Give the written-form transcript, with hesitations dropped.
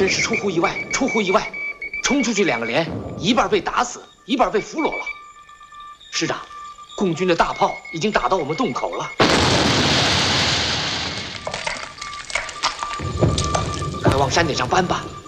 是出乎意外，出乎意外！冲出去2个连，一半被打死，一半被俘虏了。师长，共军的大炮已经打到我们洞口了，快往山顶上搬吧！